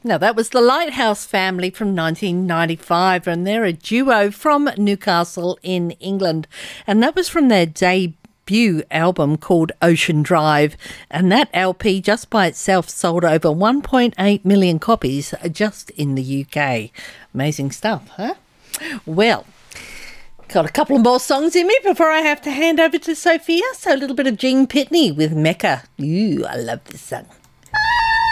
Now, that was the Lighthouse Family from 1995, and they're a duo from Newcastle in England. And that was from their debut album called Ocean Drive. And that LP just by itself sold over 1.8 million copies just in the UK. Amazing stuff, huh? Well, got a couple of more songs in me before I have to hand over to Sophia. So a little bit of Gene Pitney with Mecca. Ooh, I love this song.